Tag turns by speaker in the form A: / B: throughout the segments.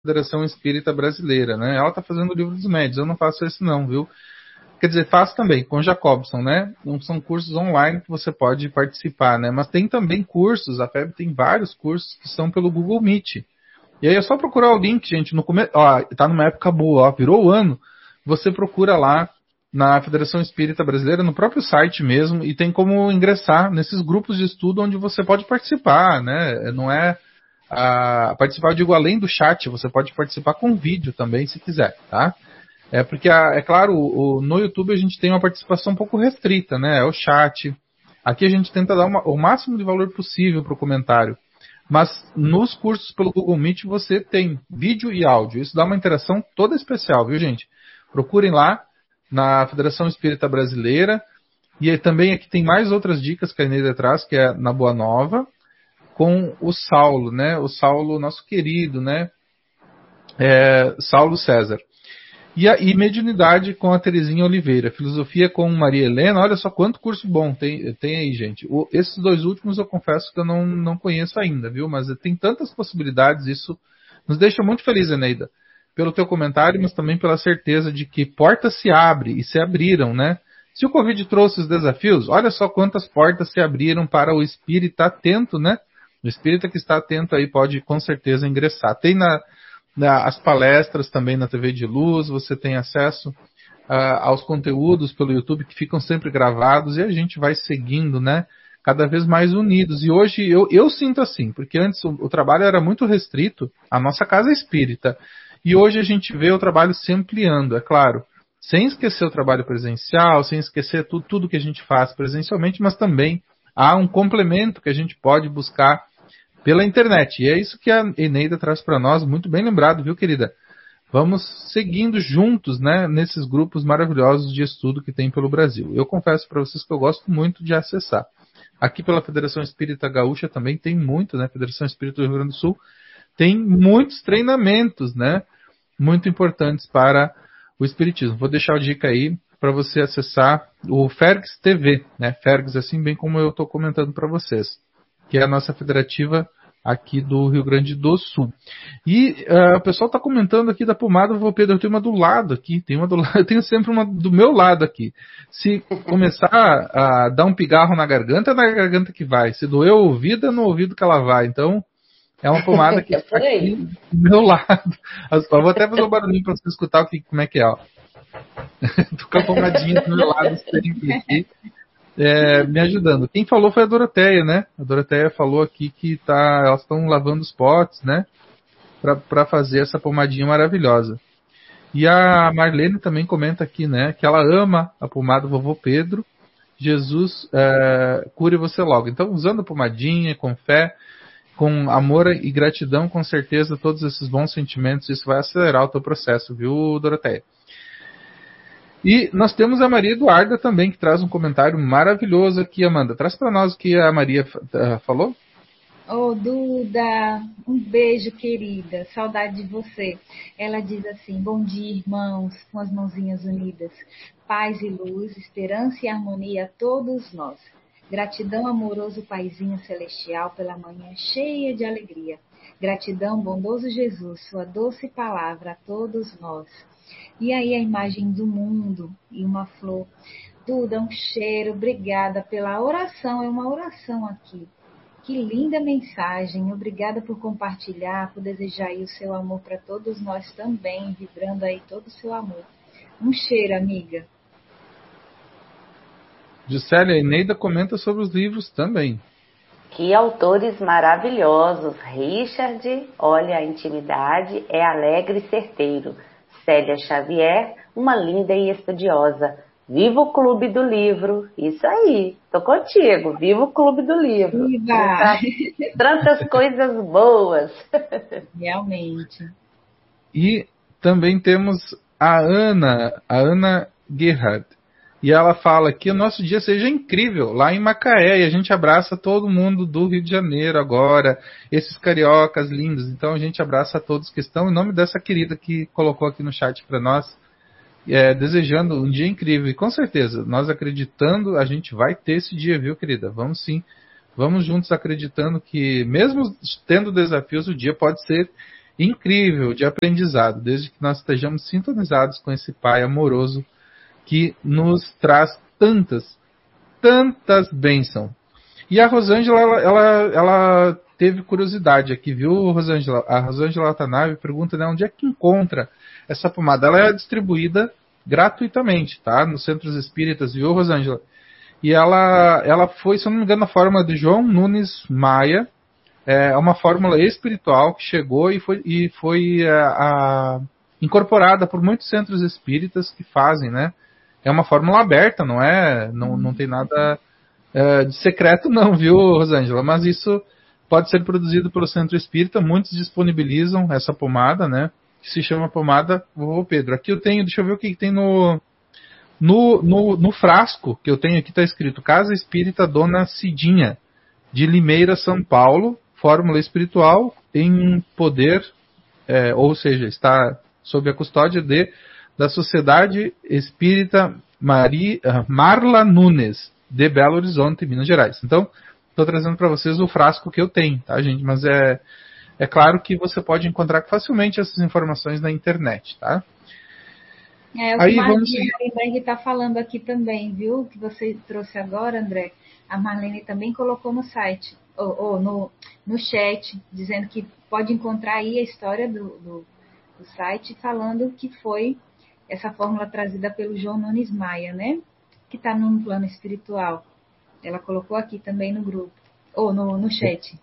A: Federação Espírita Brasileira, né? Ela está fazendo o Livro dos Médiuns, eu não faço esse não, viu? Quer dizer, faço também, com Jacobson, né? Não são cursos online que você pode participar, né? Mas tem também cursos, a FEB tem vários cursos que são pelo Google Meet. E aí é só procurar o link, gente, no começo, ó, tá numa época boa, ó, virou o ano, você procura lá na Federação Espírita Brasileira, no próprio site mesmo, e tem como ingressar nesses grupos de estudo onde você pode participar, né? Não é participar, eu digo, além do chat, você pode participar com vídeo também, se quiser, tá? Porque, é claro, no YouTube a gente tem uma participação um pouco restrita, né? É o chat. Aqui a gente tenta dar o máximo de valor possível para o comentário. Mas nos cursos pelo Google Meet você tem vídeo e áudio. Isso dá uma interação toda especial, viu, gente? Procurem lá na Federação Espírita Brasileira. E aí, também aqui tem mais outras dicas que a Eneida traz, que é na Boa Nova, com o Saulo, né? O Saulo, nosso querido, né? Saulo César. E Mediunidade com a Terezinha Oliveira. Filosofia com Maria Helena. Olha só quanto curso bom tem aí, gente. Esses dois últimos eu confesso que eu não conheço ainda, viu? Mas tem tantas possibilidades. Isso nos deixa muito feliz, Eneida. Pelo teu comentário, mas também pela certeza de que portas se abrem e se abriram, né? Se o Covid trouxe os desafios, olha só quantas portas se abriram para o espírita atento, né? O espírita que está atento aí pode com certeza ingressar. Tem as palestras também na TV de Luz, você tem acesso aos conteúdos pelo YouTube que ficam sempre gravados e a gente vai seguindo, né, cada vez mais unidos. E hoje eu sinto assim, porque antes o trabalho era muito restrito à nossa casa espírita. E hoje a gente vê o trabalho se ampliando, é claro, sem esquecer o trabalho presencial, sem esquecer tudo que a gente faz presencialmente, mas também há um complemento que a gente pode buscar pela internet. E é isso que a Eneida traz para nós, muito bem lembrado, viu, querida? Vamos seguindo juntos, né, nesses grupos maravilhosos de estudo que tem pelo Brasil. Eu confesso para vocês que eu gosto muito de acessar. Aqui pela Federação Espírita Gaúcha também tem muito, né, Federação Espírita do Rio Grande do Sul, tem muitos treinamentos, né, muito importantes para o Espiritismo. Vou deixar a dica aí para você acessar o Fergs TV, né, Fergs, assim bem como eu estou comentando para vocês, que é a nossa federativa aqui do Rio Grande do Sul. E o pessoal está comentando aqui da pomada Vovô Pedro. Eu tenho uma do lado aqui, eu tenho sempre uma do meu lado aqui. Se começar a dar um pigarro na garganta, é na garganta que vai. Se doer o ouvido, é no ouvido que ela vai. Então, é uma pomada que está aqui do meu lado. Eu vou até fazer um barulhinho para você escutar como é que é. Ó. Tô com a pomadinha do meu lado, aqui. Me ajudando. Quem falou foi a Doroteia, né? A Doroteia falou aqui que elas estão lavando os potes, né? Para fazer essa pomadinha maravilhosa. E a Marlene também comenta aqui, né? Que ela ama a pomada Vovô Pedro. Jesus cure você logo. Então, usando a pomadinha, com fé, com amor e gratidão, com certeza, todos esses bons sentimentos, isso vai acelerar o teu processo, viu, Doroteia? E nós temos a Maria Eduarda também, que traz um comentário maravilhoso aqui, Amanda. Traz para nós o que a Maria falou.
B: Duda, um beijo, querida. Saudade de você. Ela diz assim: bom dia, irmãos, com as mãozinhas unidas. Paz e luz, esperança e harmonia a todos nós. Gratidão, amoroso Paizinho Celestial, pela manhã cheia de alegria. Gratidão, bondoso Jesus, sua doce palavra a todos nós. E aí a imagem do mundo e uma flor. Duda, um cheiro, obrigada pela oração, é uma oração aqui. Que linda mensagem, obrigada por compartilhar, por desejar aí o seu amor para todos nós também, vibrando aí todo o seu amor. Um cheiro, amiga.
A: Juscelia, a Eneida comenta sobre os livros também.
C: Que autores maravilhosos. Richard, olha, a intimidade é alegre e certeiro. Célia Xavier, uma linda e estudiosa. Viva o Clube do Livro. Isso aí, tô contigo. Viva o Clube do Livro.
B: Viva!
C: Tantas coisas boas.
B: Realmente.
A: E também temos a Ana Gerhard. E ela fala que o nosso dia seja incrível lá em Macaé. E a gente abraça todo mundo do Rio de Janeiro agora. Esses cariocas lindos. Então a gente abraça a todos que estão. Em nome dessa querida que colocou aqui no chat para nós. Desejando um dia incrível. E com certeza, nós acreditando, a gente vai ter esse dia, viu, querida? Vamos sim. Vamos juntos acreditando que, mesmo tendo desafios, o dia pode ser incrível de aprendizado, desde que nós estejamos sintonizados com esse Pai amoroso que nos traz tantas bênçãos. E a Rosângela, ela teve curiosidade aqui, viu, Rosângela? A Rosângela Watanabe pergunta, né, onde é que encontra essa pomada? Ela é distribuída gratuitamente, tá? Nos centros espíritas, viu, Rosângela? E ela foi, se eu não me engano, na forma de João Nunes Maia. É uma fórmula espiritual que chegou e foi incorporada por muitos centros espíritas que fazem, né? É uma fórmula aberta, não tem nada de secreto não, viu, Rosângela? Mas isso pode ser produzido pelo centro espírita, muitos disponibilizam essa pomada, né? Que se chama pomada Vovô Pedro. Aqui eu tenho, deixa eu ver o que tem no frasco que eu tenho aqui, está escrito Casa Espírita Dona Cidinha, de Limeira, São Paulo, fórmula espiritual em poder, ou seja, está sob a custódia da Sociedade Espírita Marla Nunes, de Belo Horizonte, Minas Gerais. Então, estou trazendo para vocês o frasco que eu tenho, tá, gente? Mas é claro que você pode encontrar facilmente essas informações na internet, tá?
B: O que Marlene está falando aqui também, viu? Que você trouxe agora, André. A Marlene também colocou no site, ou no chat, dizendo que pode encontrar aí a história do site, falando que foi essa fórmula trazida pelo João Nunes Maia, né? Que está no plano espiritual. Ela colocou aqui também no grupo, ou no chat.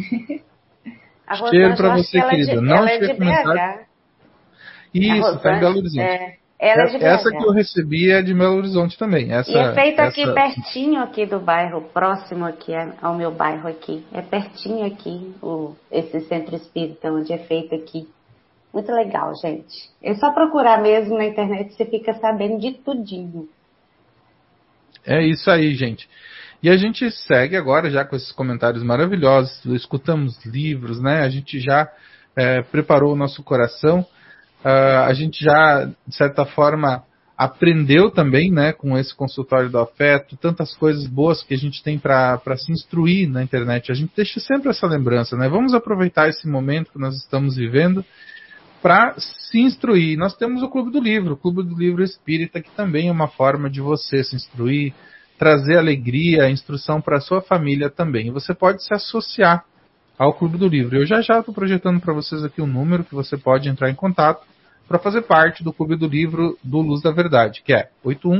A: Cheiro para você, querida.
C: Ela é de BH.
A: Isso, está em Belo Horizonte. Essa que eu recebi é de Belo Horizonte também. E
C: é feito aqui pertinho aqui do bairro, próximo aqui ao meu bairro aqui. É pertinho aqui, esse centro espírita onde é feito aqui. Muito legal, gente. É só procurar mesmo na internet, você fica sabendo de tudinho.
A: É isso aí, gente. E a gente segue agora já com esses comentários maravilhosos. Escutamos livros, né? A gente já preparou o nosso coração. A gente já, de certa forma, aprendeu também, né, com esse consultório do afeto, tantas coisas boas que a gente tem para se instruir na internet. A gente deixa sempre essa lembrança, né? Vamos aproveitar esse momento que nós estamos vivendo para se instruir. Nós temos o Clube do Livro Espírita, que também é uma forma de você se instruir, trazer alegria, instrução para a sua família também. E você pode se associar ao Clube do Livro. Eu já estou projetando para vocês aqui um número que você pode entrar em contato para fazer parte do Clube do Livro do Luz da Verdade, que é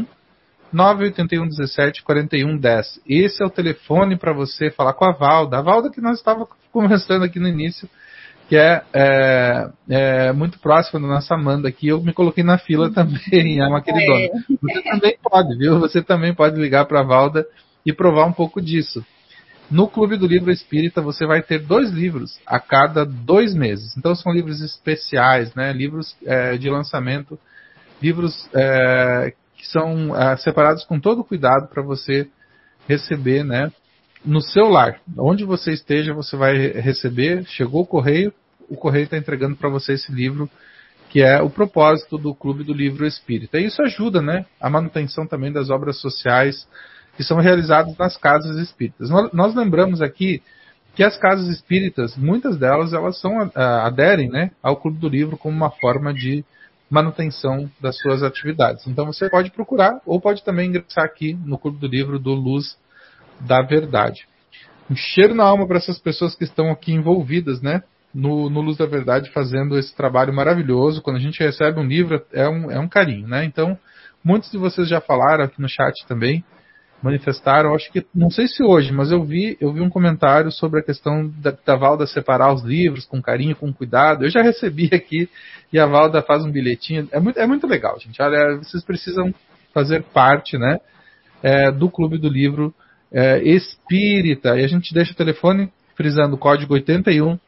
A: 81-981-17-41-10. Esse é o telefone para você falar com a Valda que nós estávamos conversando aqui no início, que é muito próxima da nossa Amanda aqui. Eu me coloquei na fila também, é uma queridona. Você também pode, viu? Você também pode ligar para a Valda e provar um pouco disso. No Clube do Livro Espírita você vai ter 2 livros a cada 2 meses. Então são livros especiais, né? Livros de lançamento, livros que são separados com todo cuidado para você receber, né, no seu lar. Onde você esteja, você vai receber. Chegou o correio está entregando para você esse livro, que é o propósito do Clube do Livro Espírita. E isso ajuda, né, a manutenção também das obras sociais que são realizadas nas casas espíritas. Nós lembramos aqui que as casas espíritas, muitas delas, elas aderem, né, ao Clube do Livro como uma forma de manutenção das suas atividades. Então você pode procurar, ou pode também ingressar aqui no Clube do Livro do Luz da Verdade. Um cheiro na alma para essas pessoas que estão aqui envolvidas, né, no Luz da Verdade, fazendo esse trabalho maravilhoso. Quando a gente recebe um livro, é um carinho, né? Então, muitos de vocês já falaram aqui no chat também, manifestaram, acho que, não sei se hoje, mas eu vi um comentário sobre a questão da Valda separar os livros com carinho, com cuidado. Eu já recebi aqui e a Valda faz um bilhetinho. É muito legal, gente. Olha, vocês precisam fazer parte, né, do Clube do Livro Espírita. E a gente deixa o telefone frisando o código 81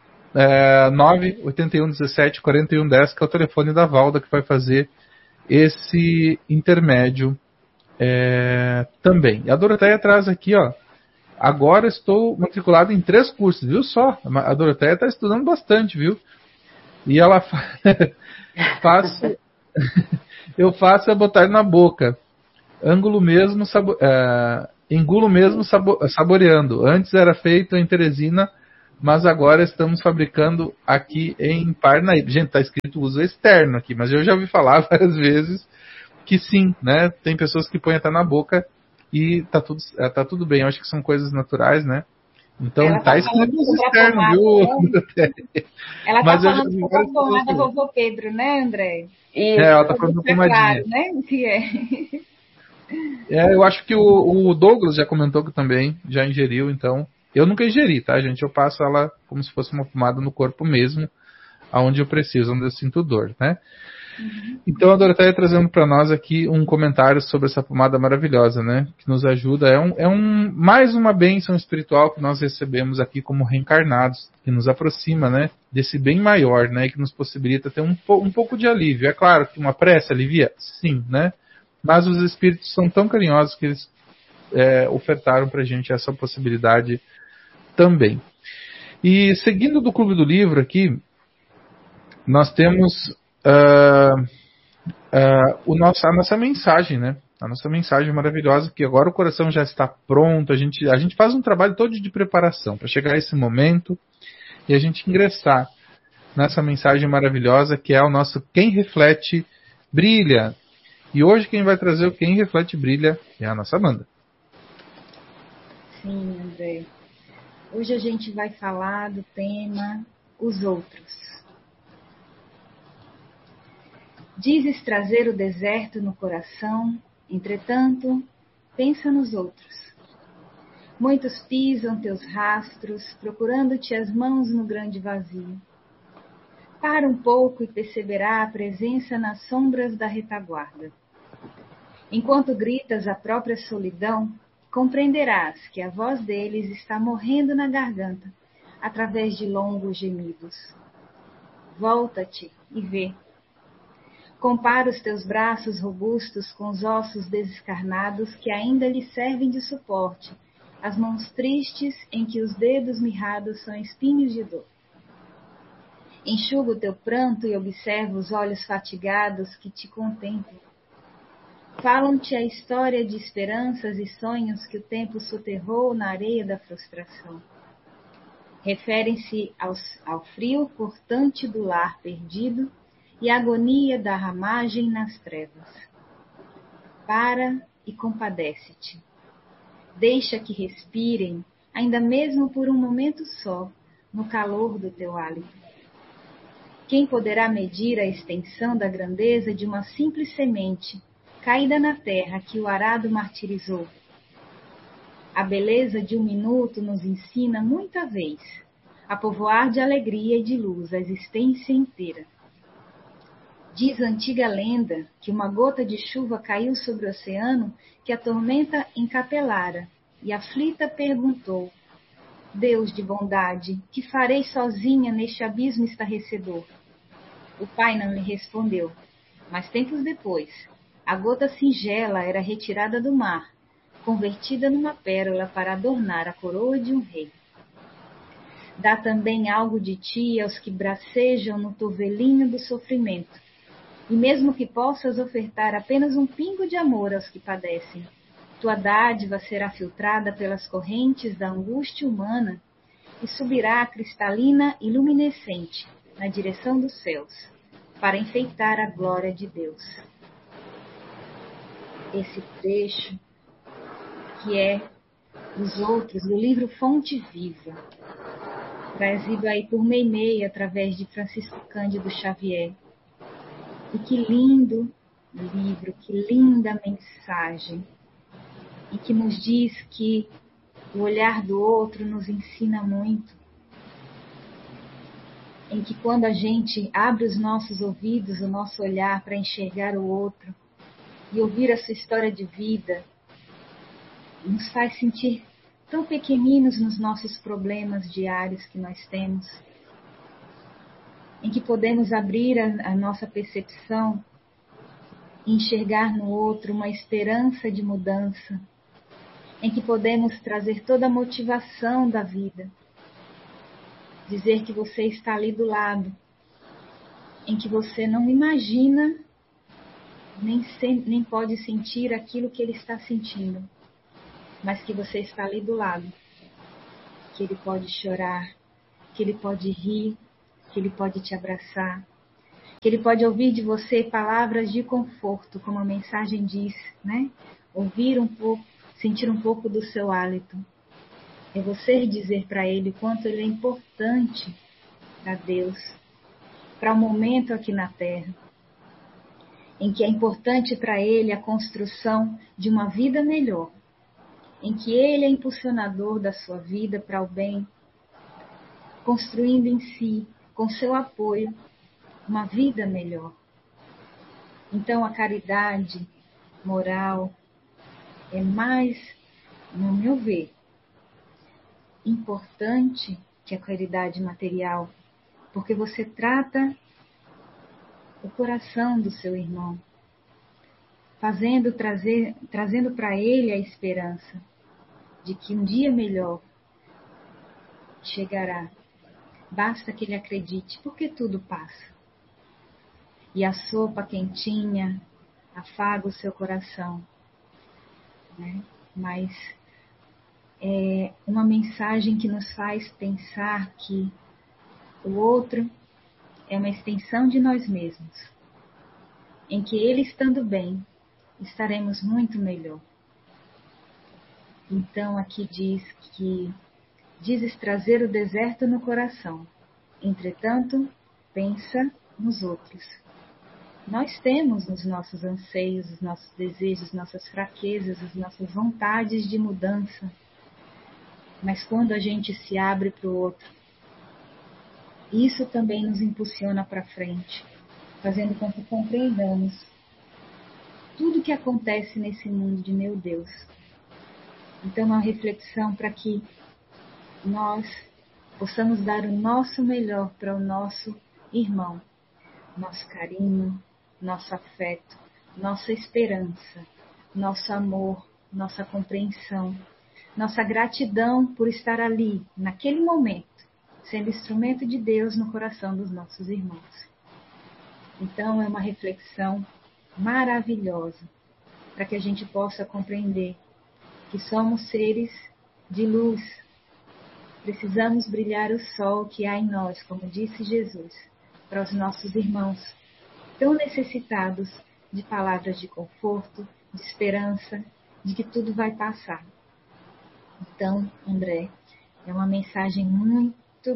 A: 981 17 41 10, que é o telefone da Valda, que vai fazer esse intermédio também. E a Doroteia traz aqui, ó, agora estou matriculado em 3 cursos, viu só? A Doroteia está estudando bastante, viu? E ela eu faço é botar na boca, engulo mesmo saboreando. Antes era feito em Teresina mas agora estamos fabricando aqui em Parnaíba. Gente, está escrito uso externo aqui, mas eu já ouvi falar várias vezes que sim, né? Tem pessoas que põem até na boca e tá tudo bem. Eu acho que são coisas naturais, né? Então tá escrito uso externo, viu?
B: Ela tá falando sobre a pomada vovô Pedro, né, André?
A: Ela tá falando pomadinha.
B: Claro, né? Que
A: eu acho que o Douglas já comentou que também já ingeriu, então. Eu nunca ingeri, tá, gente? Eu passo ela como se fosse uma pomada no corpo mesmo, aonde eu preciso, onde eu sinto dor, né? Então a Doroteia trazendo para nós aqui um comentário sobre essa pomada maravilhosa, né? Que nos ajuda, mais uma bênção espiritual que nós recebemos aqui como reencarnados, que nos aproxima, né? Desse bem maior, né? E que nos possibilita ter um pouco de alívio. É claro que uma prece alivia? Sim, né? Mas os espíritos são tão carinhosos que eles ofertaram para a gente essa possibilidade também. E seguindo do Clube do Livro aqui, nós temos a nossa mensagem, né? A nossa mensagem maravilhosa, que agora o coração já está pronto, a gente faz um trabalho todo de preparação para chegar a esse momento e a gente ingressar nessa mensagem maravilhosa que é o nosso Quem Reflete Brilha. E hoje quem vai trazer o Quem Reflete Brilha é a nossa Amanda.
B: Sim, André. Hoje a gente vai falar do tema Os Outros. Dizes trazer o deserto no coração, entretanto, pensa nos outros. Muitos pisam teus rastros, procurando-te as mãos no grande vazio. Para um pouco e perceberá a presença nas sombras da retaguarda. Enquanto gritas a própria solidão, compreenderás que a voz deles está morrendo na garganta, através de longos gemidos. Volta-te e vê. Compara os teus braços robustos com os ossos descarnados que ainda lhe servem de suporte, as mãos tristes em que os dedos mirrados são espinhos de dor. Enxuga o teu pranto e observa os olhos fatigados que te contemplam. Falam-te a história de esperanças e sonhos que o tempo soterrou na areia da frustração. Referem-se ao frio cortante do lar perdido e a agonia da ramagem nas trevas. Para e compadece-te. Deixa que respirem, ainda mesmo por um momento só, no calor do teu hálito. Quem poderá medir a extensão da grandeza de uma simples semente, caída na terra que o arado martirizou? A beleza de um minuto nos ensina muita vez a povoar de alegria e de luz a existência inteira. Diz a antiga lenda que uma gota de chuva caiu sobre o oceano que a tormenta encapelara, e aflita perguntou: Deus de bondade, que farei sozinha neste abismo estarrecedor? O pai não lhe respondeu, mas tempos depois, a gota singela era retirada do mar, convertida numa pérola para adornar a coroa de um rei. Dá também algo de ti aos que bracejam no torvelinho do sofrimento, e mesmo que possas ofertar apenas um pingo de amor aos que padecem, tua dádiva será filtrada pelas correntes da angústia humana e subirá cristalina e luminescente na direção dos céus, para enfeitar a glória de Deus. Esse trecho, que é Os Outros, do livro Fonte Viva, trazido aí por Meimei, através de Francisco Cândido Xavier. E que lindo livro, que linda mensagem. E que nos diz que o olhar do outro nos ensina muito. Em que quando a gente abre os nossos ouvidos, o nosso olhar para enxergar o outro e ouvir a sua história de vida, nos faz sentir tão pequeninos nos nossos problemas diários que nós temos. Em que podemos abrir a nossa percepção e enxergar no outro uma esperança de mudança, em que podemos trazer toda a motivação da vida, dizer que você está ali do lado, em que você não imagina, nem pode sentir aquilo que ele está sentindo, mas que você está ali do lado, que ele pode chorar, que ele pode rir, que ele pode te abraçar, que ele pode ouvir de você palavras de conforto, como a mensagem diz, né? Ouvir um pouco, sentir um pouco do seu hálito. É você dizer para ele o quanto ele é importante para Deus, para o momento aqui na Terra, em que é importante para ele a construção de uma vida melhor, em que ele é impulsionador da sua vida para o bem, construindo em si, com seu apoio, uma vida melhor. Então a caridade moral é mais, no meu ver, importante que a caridade material, porque você trata o coração do seu irmão, trazendo para ele a esperança de que um dia melhor chegará. Basta que ele acredite, porque tudo passa. E a sopa quentinha afaga o seu coração, né? Mas é uma mensagem que nos faz pensar que o outro é uma extensão de nós mesmos, em que ele estando bem, estaremos muito melhor. Então aqui diz que dizes trazer o deserto no coração, entretanto, pensa nos outros. Nós temos os nossos anseios, os nossos desejos, nossas fraquezas, as nossas vontades de mudança, mas quando a gente se abre para o outro, isso também nos impulsiona para frente, fazendo com que compreendamos tudo o que acontece nesse mundo de meu Deus. Então, uma reflexão para que nós possamos dar o nosso melhor para o nosso irmão, nosso carinho, nosso afeto, nossa esperança, nosso amor, nossa compreensão, nossa gratidão por estar ali, naquele momento, sendo instrumento de Deus no coração dos nossos irmãos. Então, é uma reflexão maravilhosa para que a gente possa compreender que somos seres de luz. Precisamos brilhar o sol que há em nós, como disse Jesus, para os nossos irmãos, tão necessitados de palavras de conforto, de esperança, de que tudo vai passar. Então, André, é uma mensagem muito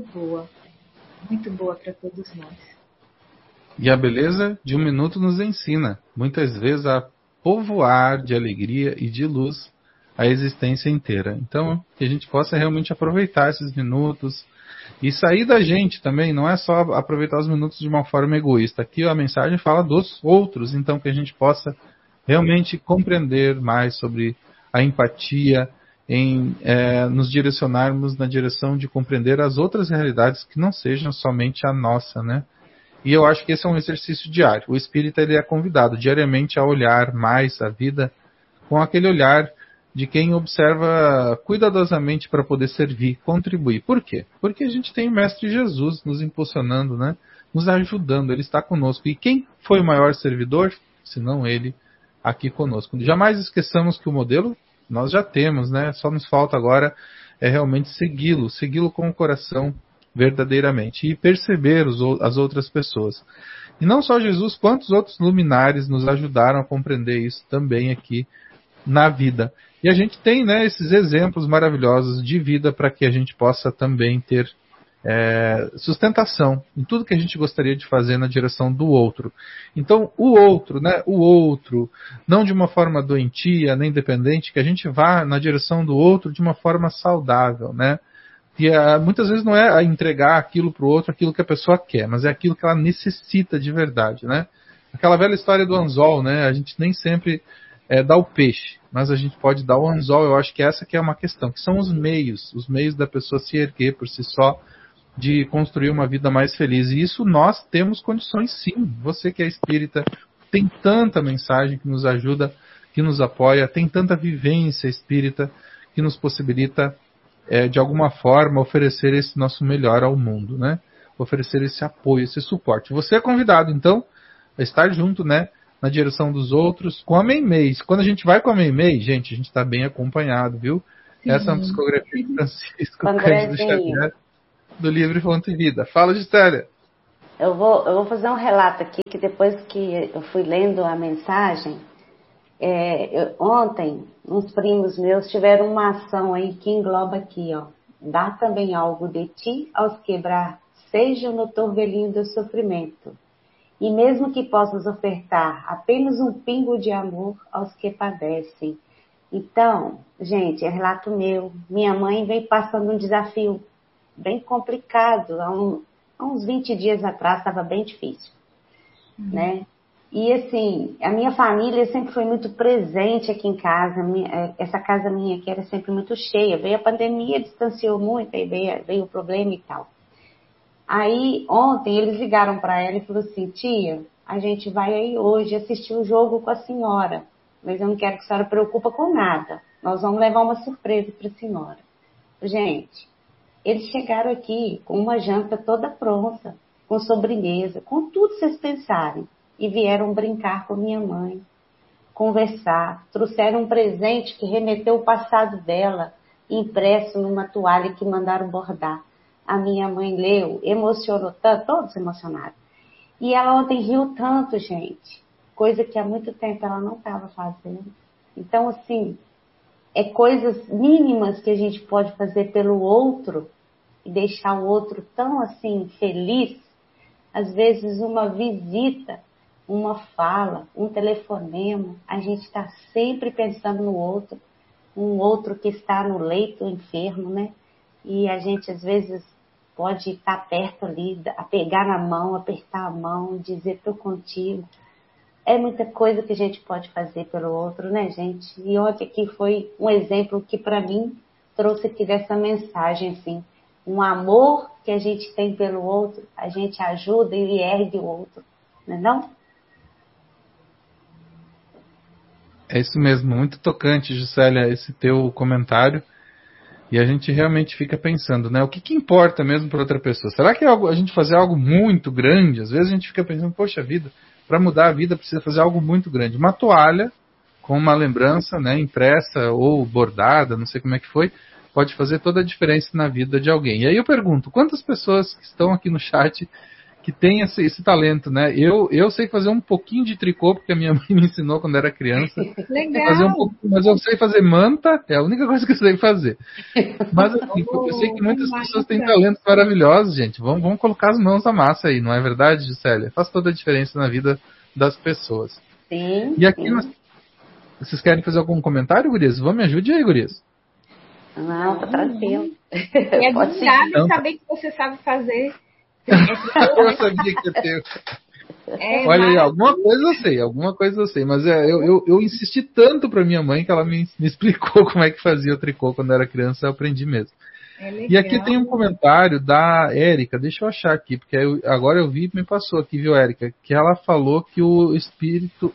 B: boa para todos nós.
A: E a beleza de 1 minuto nos ensina, muitas vezes, a povoar de alegria e de luz a existência inteira. Então, que a gente possa realmente aproveitar esses minutos e sair da gente também, não é só aproveitar os minutos de uma forma egoísta. Aqui a mensagem fala dos outros, então que a gente possa realmente compreender mais sobre a empatia, em nos direcionarmos na direção de compreender as outras realidades que não sejam somente a nossa, né? E eu acho que esse é um exercício diário. O espírita ele é convidado diariamente a olhar mais a vida com aquele olhar de quem observa cuidadosamente para poder servir, contribuir. Por quê? Porque a gente tem o Mestre Jesus nos impulsionando, né? Nos ajudando, ele está conosco. E quem foi o maior servidor? Senão ele aqui conosco. Jamais esqueçamos que o modelo nós já temos, né? Só nos falta agora realmente segui-lo com o coração verdadeiramente e perceber as outras pessoas. E não só Jesus, quantos outros luminares nos ajudaram a compreender isso também aqui na vida. E a gente tem, né, esses exemplos maravilhosos de vida para que a gente possa também ter sustentação em tudo que a gente gostaria de fazer na direção do outro. Então, o outro, não de uma forma doentia, nem dependente, que a gente vá na direção do outro de uma forma saudável, né? E muitas vezes não é entregar aquilo para o outro, aquilo que a pessoa quer, mas é aquilo que ela necessita de verdade, né? Aquela velha história do anzol, né? A gente nem sempre dá o peixe, mas a gente pode dar o anzol. Eu acho que essa que é uma questão, que são os meios da pessoa se erguer por si só, de construir uma vida mais feliz. E isso nós temos condições sim. Você que é espírita, tem tanta mensagem que nos ajuda, que nos apoia, tem tanta vivência espírita que nos possibilita de alguma forma oferecer esse nosso melhor ao mundo, né? Oferecer esse apoio, esse suporte. Você é convidado então a estar junto, né, na direção dos outros com a Meimei. Quando a gente vai com a Meimei, gente, a gente está bem acompanhado, viu? Sim. Essa é uma psicografia de Francisco Cândido Xavier. do livro Fonte Vida. Fala, Gisélia.
C: Eu vou fazer um relato aqui, que depois que eu fui lendo a mensagem, ontem, uns primos meus tiveram uma ação aí que engloba aqui, ó. Dá também algo de ti aos quebrar, seja no torvelinho do sofrimento. E mesmo que possas ofertar apenas um pingo de amor aos que padecem. Então, gente, é relato meu. Minha mãe vem passando um desafio bem complicado. Há uns 20 dias atrás estava bem difícil, né? E assim, a minha família sempre foi muito presente aqui em casa. Essa casa minha aqui era sempre muito cheia. Veio a pandemia, distanciou muito, aí veio o problema e tal. Aí, ontem, eles ligaram para ela e falaram assim: tia, a gente vai aí hoje assistir o jogo com a senhora, mas eu não quero que a senhora preocupe com nada. Nós vamos levar uma surpresa para a senhora. Gente, eles chegaram aqui com uma janta toda pronta, com sobremesa, com tudo que vocês pensarem, e vieram brincar com minha mãe, conversar, trouxeram um presente que remeteu o passado dela, impresso numa toalha que mandaram bordar. A minha mãe leu, emocionou tanto, todos emocionaram. E ela ontem riu tanto, gente, coisa que há muito tempo ela não estava fazendo. Então, assim, é coisas mínimas que a gente pode fazer pelo outro e deixar o outro tão, assim, feliz. Às vezes, uma visita, uma fala, um telefonema, a gente está sempre pensando no outro, um outro que está no leito enfermo, né? E a gente, às vezes, pode estar perto ali, pegar na mão, apertar a mão, dizer tô contigo. É muita coisa que a gente pode fazer pelo outro, né, gente? E ontem aqui foi um exemplo que, para mim, trouxe aqui dessa mensagem, assim. Um amor que a gente tem pelo outro, a gente ajuda e ergue o outro, não é não?
A: É isso mesmo, muito tocante, Gisélia, esse teu comentário. E a gente realmente fica pensando, né? O que importa mesmo para outra pessoa? Será que a gente fazer algo muito grande? Às vezes a gente fica pensando, poxa vida, para mudar a vida precisa fazer algo muito grande. Uma toalha com uma lembrança, né, impressa ou bordada, não sei como é que foi, pode fazer toda a diferença na vida de alguém. E aí eu pergunto, quantas pessoas que estão aqui no chat que têm esse talento, né? Eu sei fazer um pouquinho de tricô, porque a minha mãe me ensinou quando era criança.
B: Legal.
A: Fazer mas eu sei fazer manta, é a única coisa que eu sei fazer. Mas assim, eu sei que muitas pessoas têm talentos maravilhosos, gente. Vamos colocar as mãos na massa aí, não é verdade, Gisélia? Faz toda a diferença na vida das pessoas.
C: Sim.
A: E aqui vocês querem fazer algum comentário, gurias? Vamos, me ajude aí, gurias.
C: Não, tá tranquilo.
B: É admirável saber que você sabe fazer.
A: Eu sabia que ia ter. Olha aí, alguma coisa eu sei, mas eu insisti tanto pra minha mãe que ela me explicou como é que fazia o tricô quando eu era criança, eu aprendi mesmo. E aqui tem um comentário da Érica, deixa eu achar aqui, porque agora eu vi e me passou aqui, viu, Érica, que ela falou que o espírito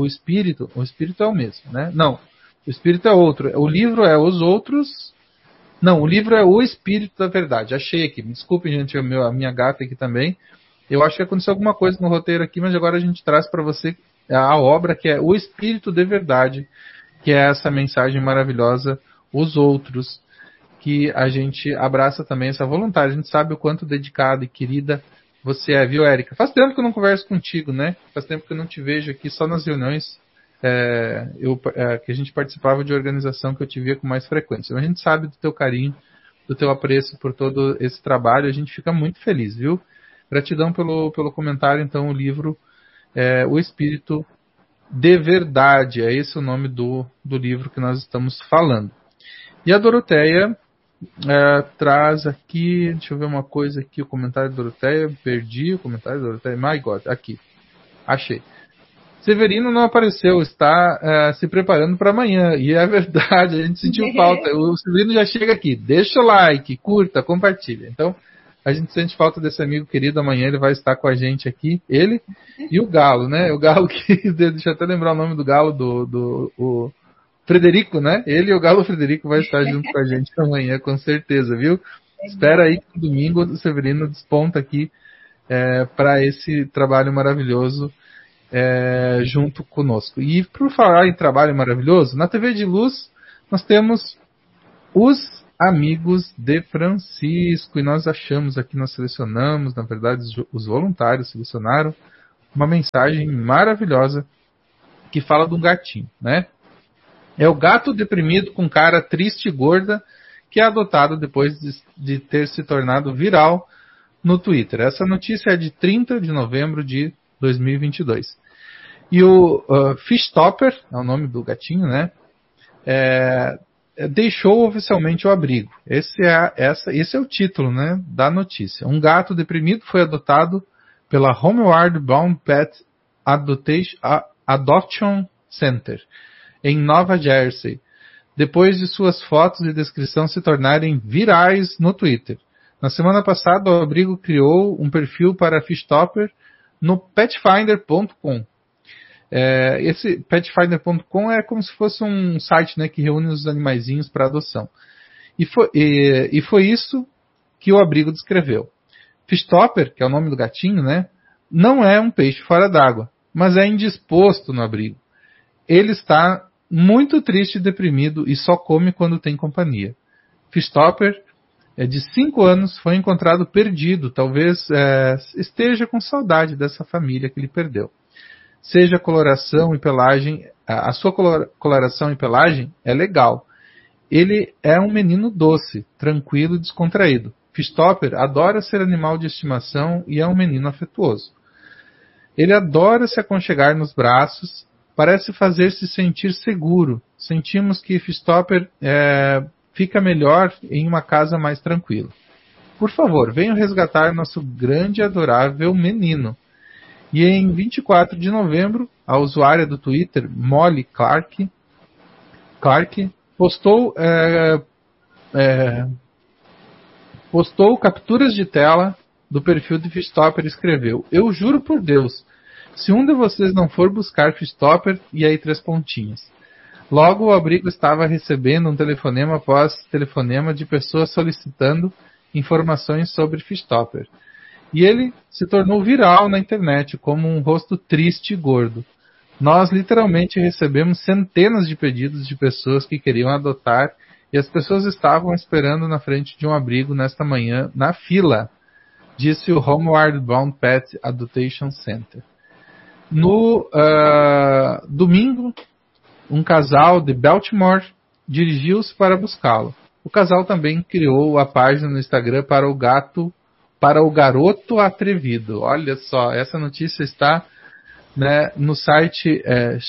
A: é o mesmo, né? Não, o espírito é outro, o livro é os outros. Não, o livro é O Espírito da Verdade. Achei aqui. Me desculpem, gente, a minha gata aqui também. Eu acho que aconteceu alguma coisa no roteiro aqui, mas agora a gente traz para você a obra que é O Espírito de Verdade, que é essa mensagem maravilhosa, os outros, que a gente abraça também essa voluntária. A gente sabe o quanto dedicada e querida você é, viu, Érica? Faz tempo que eu não converso contigo, né? Faz tempo que eu não te vejo aqui, só nas reuniões que a gente participava de organização que eu te via com mais frequência. Mas a gente sabe do teu carinho, do teu apreço por todo esse trabalho, a gente fica muito feliz, viu? Gratidão pelo comentário, então, o livro O Espírito de Verdade, é esse o nome do livro que nós estamos falando. E a Doroteia traz aqui, deixa eu ver uma coisa aqui, o comentário da Doroteia, perdi o comentário da Doroteia, my God, aqui, achei. Severino não apareceu, está se preparando para amanhã. E é verdade, a gente sentiu falta. O Severino já chega aqui, deixa o like, curta, compartilha. Então, a gente sente falta desse amigo querido. Amanhã ele vai estar com a gente aqui. Ele e o Galo, né? O Galo que... Deixa eu até lembrar o nome do Galo, o Frederico, né? Ele e o Galo Frederico vai estar junto com a gente amanhã, com certeza, viu? Espera aí que no domingo o Severino desponta aqui para esse trabalho maravilhoso junto conosco. E por falar em trabalho maravilhoso, na TV de Luz nós temos os Amigos de Francisco. E nós achamos aqui, nós selecionamos, na verdade, os voluntários selecionaram uma mensagem maravilhosa que fala de um gatinho, né? É o gato deprimido com cara triste e gorda que é adotado depois de ter se tornado viral no Twitter. Essa notícia é de 30 de novembro de 2022. E o Fishtopper, é o nome do gatinho, né? Deixou oficialmente o abrigo. Esse é o título, né, da notícia. Um gato deprimido foi adotado pela Homeward Bound Pet Adoption Center, em Nova Jersey, depois de suas fotos e descrição se tornarem virais no Twitter. Na semana passada, o abrigo criou um perfil para Fishtopper no petfinder.com. Esse petfinder.com é como se fosse um site, né, que reúne os animaizinhos para adoção. E foi isso que o abrigo descreveu. Fishtopper, que é o nome do gatinho, né, não é um peixe fora d'água, mas é indisposto no abrigo. Ele está muito triste e deprimido e só come quando tem companhia. Fishtopper, de 5 anos, foi encontrado perdido. Talvez esteja com saudade dessa família que ele perdeu. Seja coloração e pelagem, a sua coloração e pelagem é legal. Ele é um menino doce, tranquilo e descontraído. Fishtopper adora ser animal de estimação e é um menino afetuoso. Ele adora se aconchegar nos braços, parece fazer-se sentir seguro. Sentimos que Fishtopper fica melhor em uma casa mais tranquila. Por favor, venham resgatar nosso grande e adorável menino. E em 24 de novembro, a usuária do Twitter, Molly Clark postou capturas de tela do perfil de Fishtopper e escreveu: "Eu juro por Deus, se um de vocês não for buscar Fishtopper", e aí 3 pontinhos. Logo, o abrigo estava recebendo um telefonema após telefonema de pessoas solicitando informações sobre Fishtopper. E ele se tornou viral na internet como um rosto triste e gordo. Nós literalmente recebemos centenas de pedidos de pessoas que queriam adotar e as pessoas estavam esperando na frente de um abrigo nesta manhã, na fila, disse o Homeward Bound Pet Adoption Center. No domingo, um casal de Baltimore dirigiu-se para buscá-lo. O casal também criou a página no Instagram para o garoto atrevido. Olha só, essa notícia está, né, no site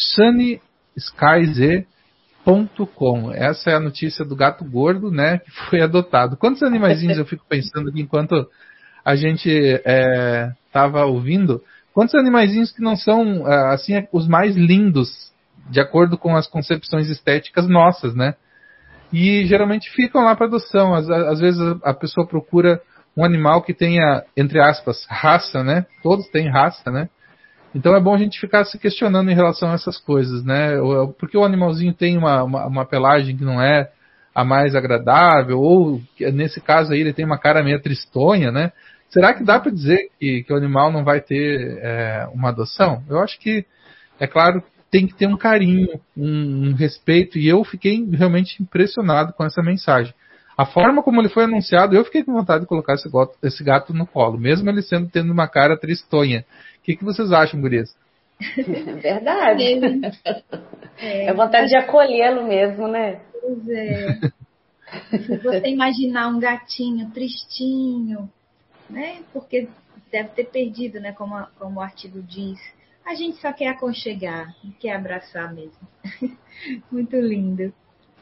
A: sunnyskyz.com. Essa é a notícia do gato gordo, né, que foi adotado. Quantos animaizinhos eu fico pensando aqui enquanto a gente estava ouvindo? Quantos animaizinhos que não são assim os mais lindos, de acordo com as concepções estéticas nossas, né? E geralmente ficam lá para adoção. Às vezes a pessoa procura um animal que tenha, entre aspas, raça, né? Todos têm raça, né? Então é bom a gente ficar se questionando em relação a essas coisas, né? Porque o animalzinho tem uma pelagem que não é a mais agradável, ou nesse caso aí ele tem uma cara meio tristonha, né? Será que dá para dizer que o animal não vai ter uma adoção? Eu acho que, é claro, tem que ter um carinho, um respeito, e eu fiquei realmente impressionado com essa mensagem. A forma como ele foi anunciado, eu fiquei com vontade de colocar esse gato no colo, mesmo ele tendo uma cara tristonha. O que vocês acham, gurias?
C: Verdade. É vontade de acolhê-lo mesmo, né?
B: Pois é. Se você imaginar um gatinho tristinho, né? Porque deve ter perdido, né? Como o artigo diz. A gente só quer aconchegar, quer abraçar mesmo. Muito lindo.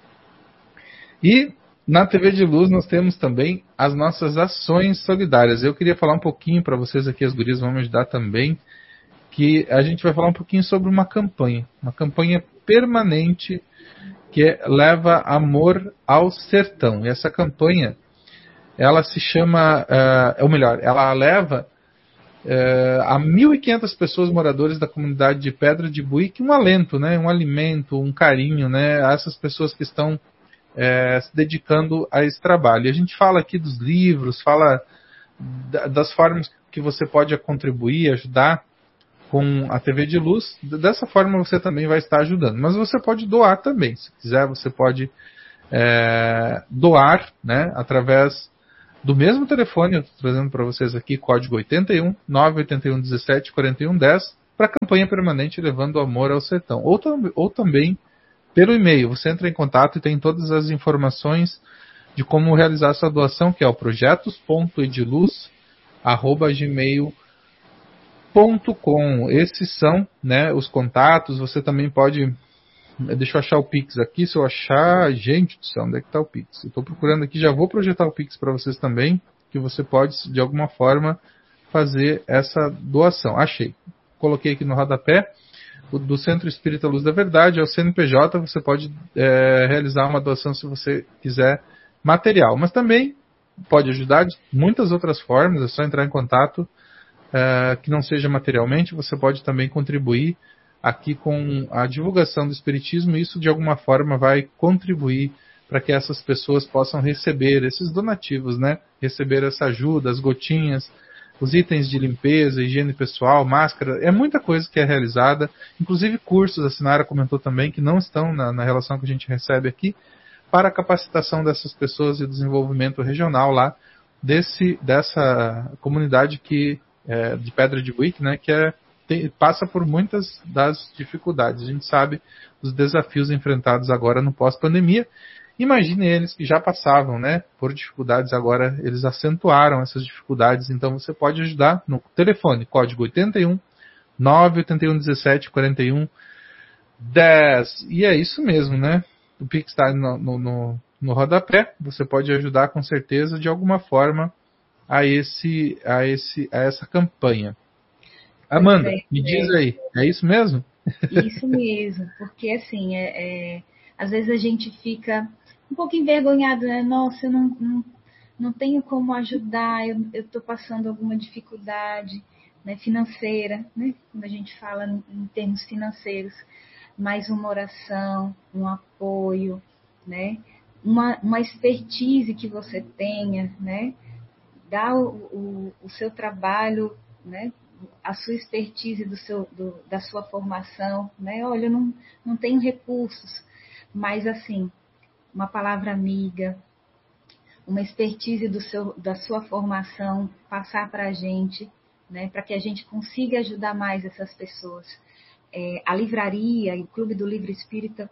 A: E na TV de Luz nós temos também as nossas ações solidárias. Eu queria falar um pouquinho para vocês aqui, as gurias vão me ajudar também, que a gente vai falar um pouquinho sobre uma campanha permanente que leva amor ao sertão. E essa campanha, ela se chama, ela leva a 1.500 pessoas moradores da comunidade de Pedra de Buíque um alento, né, um alimento, um carinho, né, a essas pessoas que estão se dedicando a esse trabalho. E a gente fala aqui dos livros, fala das formas que você pode contribuir, ajudar com a TV de Luz. Dessa forma você também vai estar ajudando. Mas você pode doar também. Se quiser, você pode doar, né, através do mesmo telefone, eu estou trazendo para vocês aqui, código 81 981 17 41 10, para a campanha permanente Levando Amor ao Sertão. Ou também pelo e-mail. Você entra em contato e tem todas as informações de como realizar essa doação, que é o projetos.ediluz@gmail.com. Esses são, né, os contatos. Você também pode... Deixa eu achar o Pix aqui. Se eu achar... Gente do céu, onde é que está o Pix? Eu estou procurando aqui, já vou projetar o Pix para vocês também, que você pode, de alguma forma, fazer essa doação. Achei. Coloquei aqui no rodapé. Do Centro Espírita Luz da Verdade, é o CNPJ. Você pode realizar uma doação se você quiser material. Mas também pode ajudar de muitas outras formas. É só entrar em contato, que não seja materialmente. Você pode também contribuir aqui com a divulgação do Espiritismo, e isso de alguma forma vai contribuir para que essas pessoas possam receber esses donativos, né? Receber essa ajuda, as gotinhas, os itens de limpeza, higiene pessoal, máscara, é muita coisa que é realizada, inclusive cursos, a Sinara comentou também, que não estão na relação que a gente recebe aqui, para a capacitação dessas pessoas e desenvolvimento regional lá, dessa comunidade de Pedra de Buíque, né, que passa por muitas das dificuldades. A gente sabe dos desafios enfrentados agora no pós-pandemia. Imagine eles que já passavam, né, por dificuldades, agora eles acentuaram essas dificuldades. Então você pode ajudar no telefone, código 81 981 17 41 10. E é isso mesmo, né? O Pix está no rodapé. Você pode ajudar com certeza de alguma forma a essa campanha. Amanda, me diz aí, é isso mesmo?
B: Isso mesmo, porque assim, às vezes a gente fica um pouco envergonhado, né? Nossa, eu não tenho como ajudar, eu estou passando alguma dificuldade, né, financeira, né? Quando a gente fala em termos financeiros, mais uma oração, um apoio, né? Uma expertise que você tenha, né? Dá o seu trabalho, né? A sua expertise da sua formação, né? Olha, eu não tenho recursos, mas assim, uma palavra amiga, uma expertise da sua formação, passar para a gente, né? Para que a gente consiga ajudar mais essas pessoas. A livraria e o Clube do Livro Espírita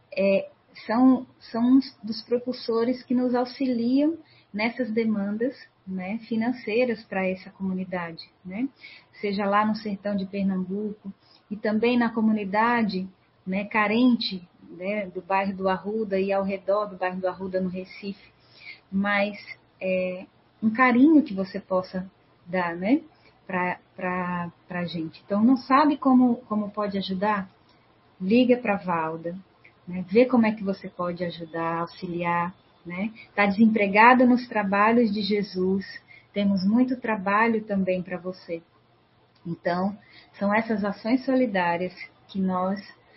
B: são uns dos propulsores que nos auxiliam nessas demandas, né, financeiras para essa comunidade, né? Seja lá no sertão de Pernambuco e também na comunidade, né, carente, né, do bairro do Arruda e ao redor do bairro do Arruda no Recife, mas um carinho que você possa dar, né, para a gente. Então, não sabe como pode ajudar? Liga para a Valda, né? Vê como é que você pode ajudar, auxiliar, né? Está desempregada nos trabalhos de Jesus, temos muito trabalho também para você. Então, são essas ações solidárias que nós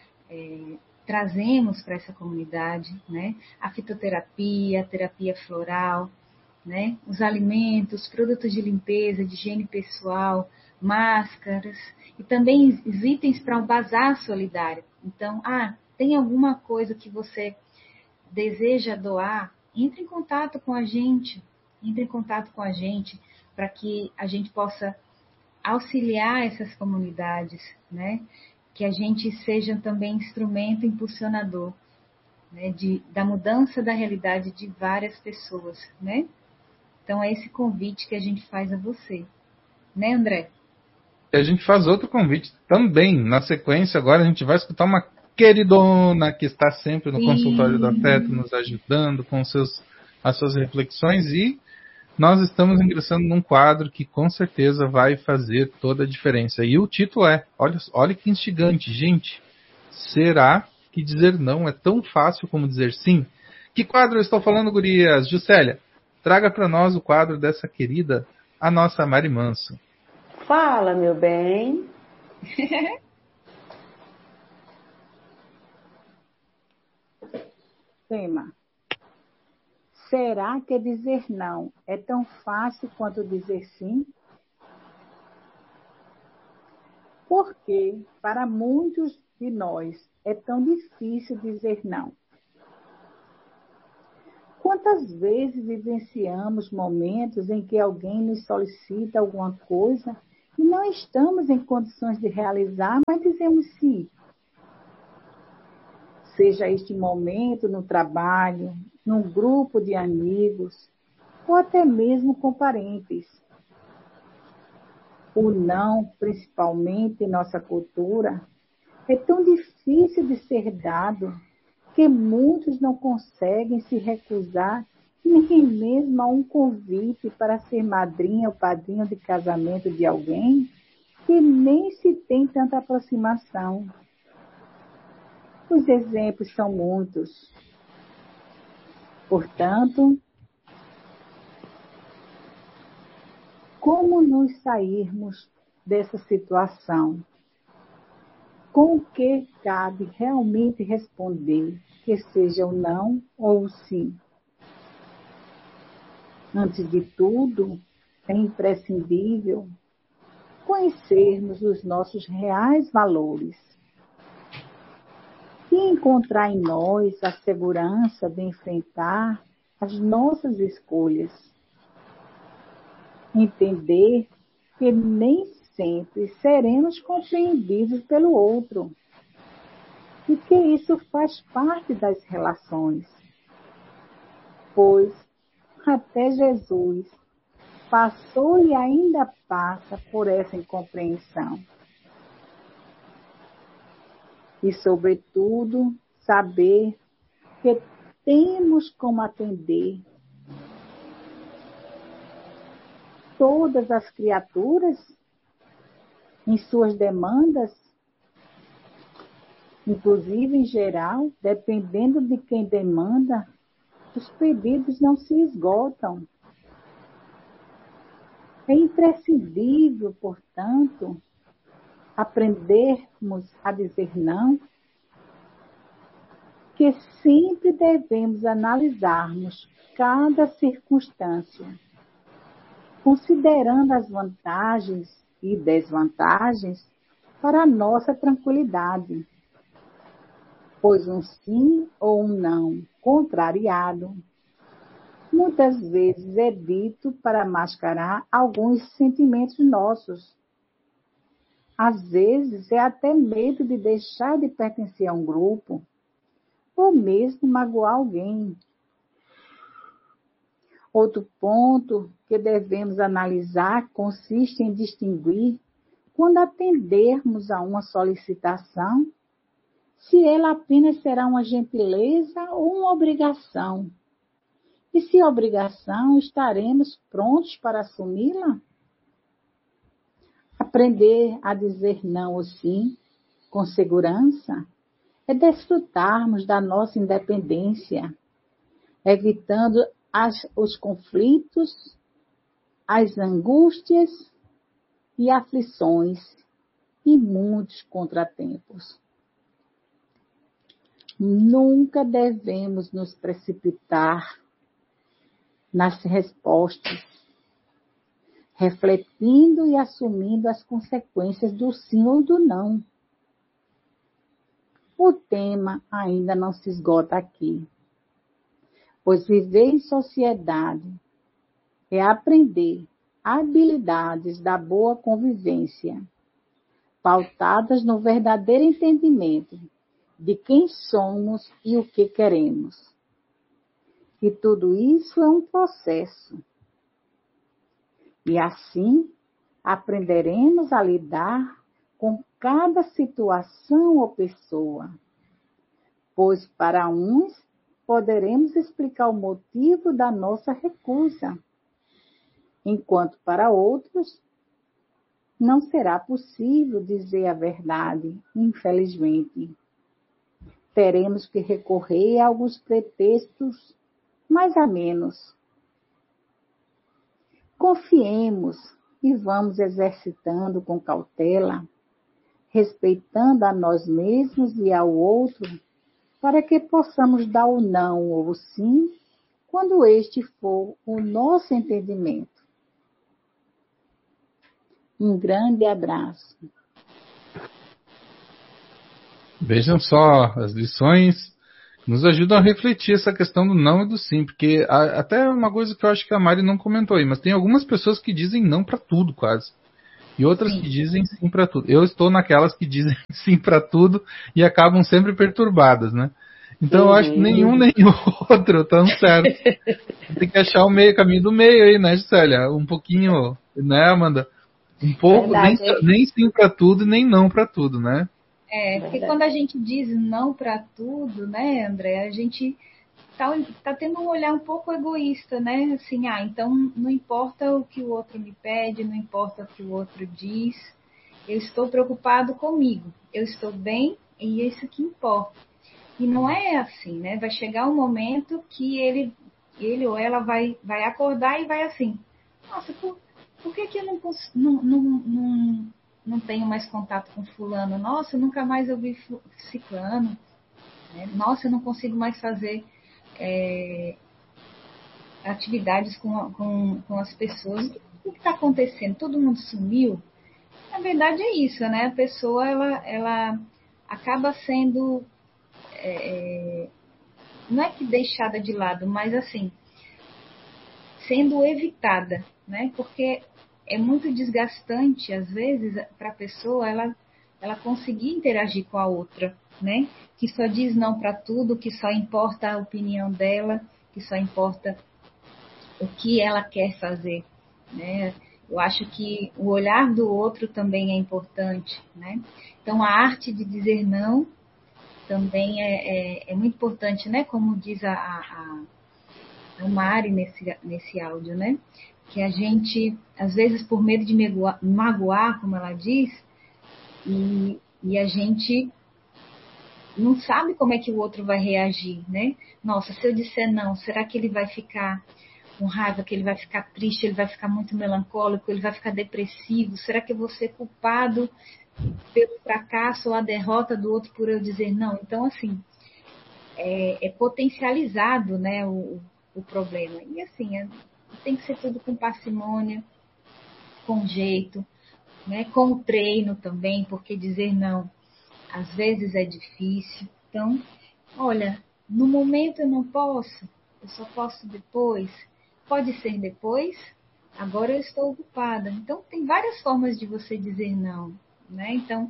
B: trazemos para essa comunidade, né? A fitoterapia, a terapia floral, né? Os alimentos, produtos de limpeza, de higiene pessoal, máscaras e também os itens para o bazar solidário. Então, tem alguma coisa que você deseja doar? Entre em contato com a gente, para que a gente possa auxiliar essas comunidades, né? Que a gente seja também instrumento impulsionador, né? Da mudança da realidade de várias pessoas, né? Então é esse convite que a gente faz a você, né, André?
A: E a gente faz outro convite também. Na sequência, agora a gente vai escutar uma queridona que está sempre no Consultório do Afeto, nos ajudando com as suas reflexões, e nós estamos ingressando num quadro que com certeza vai fazer toda a diferença. E o título olha que instigante, gente. Será que dizer não é tão fácil como dizer sim? Que quadro eu estou falando, gurias? Juscelia, traga para nós o quadro dessa querida, a nossa Mari Manso.
C: Fala, meu bem.
D: Tema: será que dizer não é tão fácil quanto dizer sim? Por que, para muitos de nós, é tão difícil dizer não? Quantas vezes vivenciamos momentos em que alguém nos solicita alguma coisa e não estamos em condições de realizar, mas dizemos sim. Seja este momento no trabalho, num grupo de amigos, ou até mesmo com parentes. O não, principalmente em nossa cultura, é tão difícil de ser dado que muitos não conseguem se recusar nem mesmo a um convite para ser madrinha ou padrinho de casamento de alguém que nem se tem tanta aproximação. Os exemplos são muitos. Portanto, como nos sairmos dessa situação? Com o que cabe realmente responder, que seja o não ou o sim? Antes de tudo, é imprescindível conhecermos os nossos reais valores e encontrar em nós a segurança de enfrentar as nossas escolhas. Entender que nem sempre seremos compreendidos pelo outro e que isso faz parte das relações, pois até Jesus passou e ainda passa por essa incompreensão. E, sobretudo, saber que temos como atender todas as criaturas em suas demandas, inclusive em geral, dependendo de quem demanda, os pedidos não se esgotam. É imprescindível, portanto, aprendermos a dizer não, que sempre devemos analisarmos cada circunstância, considerando as vantagens e desvantagens para a nossa tranquilidade, pois um sim ou um não contrariado muitas vezes é dito para mascarar alguns sentimentos nossos. Às vezes é até medo de deixar de pertencer a um grupo, ou mesmo magoar alguém. Outro ponto que devemos analisar consiste em distinguir, quando atendermos a uma solicitação, se ela apenas será uma gentileza ou uma obrigação. E se obrigação, estaremos prontos para assumi-la? Aprender a dizer não ou sim, com segurança, é desfrutarmos da nossa independência, evitando os conflitos, as angústias e aflições e muitos contratempos. Nunca devemos nos precipitar nas respostas, refletindo e assumindo as consequências do sim ou do não. O tema ainda não se esgota aqui, pois viver em sociedade é aprender habilidades da boa convivência, pautadas no verdadeiro entendimento de quem somos e o que queremos. E tudo isso é um processo. E assim aprenderemos a lidar com cada situação ou pessoa, pois para uns poderemos explicar o motivo da nossa recusa, enquanto para outros não será possível dizer a verdade, infelizmente. Teremos que recorrer a alguns pretextos mais amenos. Confiemos e vamos exercitando com cautela, respeitando a nós mesmos e ao outro, para que possamos dar o não ou o sim, quando este for o nosso entendimento. Um grande abraço.
A: Vejam só as lições nos ajudam a refletir essa questão do não e do sim, porque até uma coisa que eu acho que a Mari não comentou aí, mas tem algumas pessoas que dizem não para tudo quase, e outras
B: Sim.
A: que dizem sim para tudo. Eu estou naquelas que dizem sim para tudo e acabam sempre perturbadas, né? Então eu acho que nenhum nem outro tão certo. Tem que achar o meio, caminho do meio aí, né, Gisele? Um pouquinho, né, Amanda? Um pouco, nem sim para tudo e nem não para tudo, né?
B: Porque quando a gente diz não para tudo, né, André, a gente tá tendo um olhar um pouco egoísta, né? Assim, então não importa o que o outro me pede, não importa o que o outro diz, eu estou preocupado comigo, eu estou bem e é isso que importa. E não é assim, né? Vai chegar um momento que ele ou ela vai acordar e vai assim, nossa, por que eu não tenho mais contato com fulano? Nossa, eu nunca mais ouvi ciclano. Né? Nossa, eu não consigo mais fazer atividades com as pessoas. O que está acontecendo? Todo mundo sumiu? Na verdade é isso, né? A pessoa, ela acaba sendo... não é que deixada de lado, mas assim, sendo evitada, né? Porque é muito desgastante, às vezes, para a pessoa ela conseguir interagir com a outra, né? Que só diz não para tudo, que só importa a opinião dela, que só importa o que ela quer fazer, né? Eu acho que o olhar do outro também é importante, né? Então, a arte de dizer não também é muito importante, né? Como diz a Mari nesse áudio, né? Que a gente, às vezes, por medo de magoar, como ela diz, e a gente não sabe como é que o outro vai reagir, né? Nossa, se eu disser não, será que ele vai ficar com raiva, que ele vai ficar triste, ele vai ficar muito melancólico, ele vai ficar depressivo? Será que eu vou ser culpado pelo fracasso ou a derrota do outro por eu dizer não? Então, assim, é potencializado, né, o problema. E, assim, tem que ser tudo com parcimônia, com jeito, né, com o treino também, porque dizer não, às vezes é difícil. Então, olha, no momento eu não posso, eu só posso depois. Pode ser depois, agora eu estou ocupada. Então, tem várias formas de você dizer não, né? Então,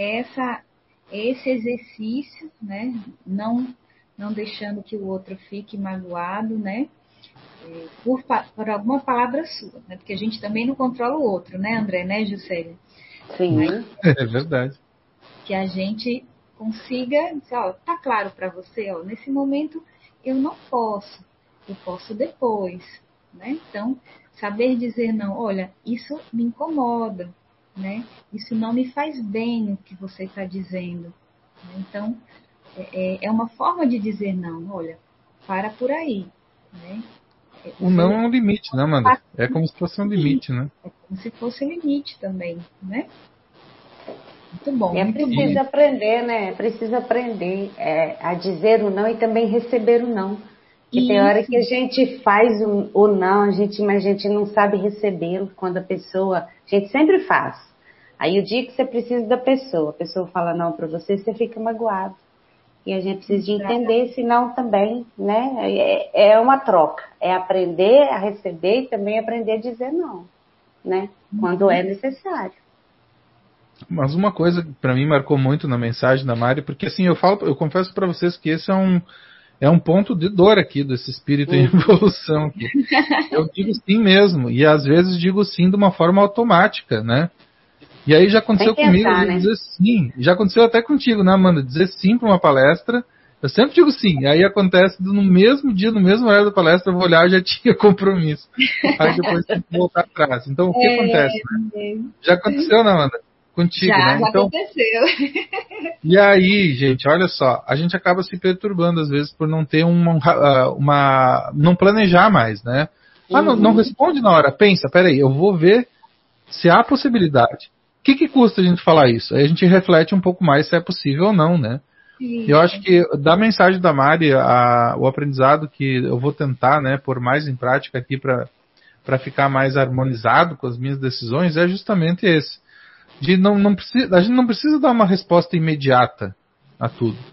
B: esse exercício, né? Não deixando que o outro fique magoado, né? Por alguma palavra sua, né? Porque a gente também não controla o outro, né, André, né, Juscelia?
C: Sim.
B: Mas,
A: é verdade.
B: Que a gente consiga dizer, ó, tá claro para você, ó, nesse momento eu não posso, eu posso depois, né? Então, saber dizer não, olha, isso me incomoda, né? Isso não me faz bem o que você está dizendo. Então, é uma forma de dizer não, olha, para por aí, né?
A: O não é um limite, né, Amanda? É como se fosse um limite, né?
B: É como se fosse um limite também, né? Muito bom.
C: É preciso aprender, né? Precisa aprender a dizer o não e também receber o não. Porque tem hora que a gente faz o não, mas a gente não sabe recebê-lo quando a gente sempre faz. Aí o dia que você precisa da pessoa, a pessoa fala não para você, você fica magoado. E a gente precisa de entender esse não também, né? É uma troca. É aprender a receber e também aprender a dizer não, né? Quando é necessário.
A: Mas uma coisa que para mim marcou muito na mensagem da Mari, porque assim, eu confesso para vocês que esse é um ponto de dor aqui desse espírito em evolução aqui. Eu digo sim mesmo, e às vezes digo sim de uma forma automática, né? E aí já aconteceu comigo, né? Dizer sim. Já aconteceu até contigo, né, Amanda? Dizer sim para uma palestra. Eu sempre digo sim. Aí acontece no mesmo dia, no mesmo horário da palestra, eu vou olhar, já tinha compromisso. Aí depois tem que voltar atrás. Então o que acontece? Né? Já aconteceu, né, Amanda? Contigo, né?
B: Já então, aconteceu.
A: E aí, gente, olha só, a gente acaba se perturbando às vezes por não ter não planejar mais, né? Não responde na hora, pensa, peraí, eu vou ver se há possibilidade. O que custa a gente falar isso? Aí a gente reflete um pouco mais se é possível ou não, né? Sim. Eu acho que da mensagem da Mari, o aprendizado que eu vou tentar, né, pôr mais em prática aqui para ficar mais harmonizado com as minhas decisões é justamente esse. A gente não precisa dar uma resposta imediata a tudo.